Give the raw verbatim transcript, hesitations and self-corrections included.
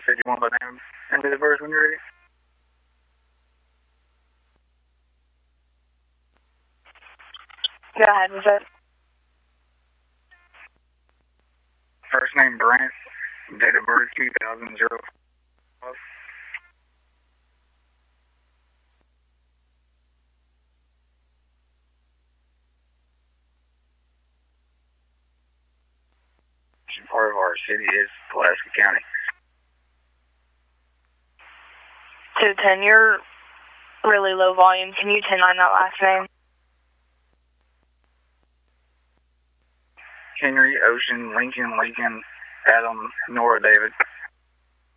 Said you want my name and the verse when you're ready. Go ahead, was it? First name Brent, date of birth two thousand. Part of our city is Pulaski County. two ten, you're really low volume. Can you ten nine that last name? Henry, Ocean, Lincoln, Lincoln, Adam, Nora, David.